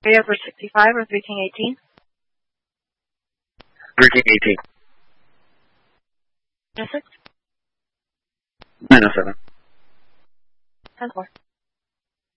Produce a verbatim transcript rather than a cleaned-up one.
Area for sixty-five or three King eighteen? three King eighteen. nine oh six? nine oh seven. ten four.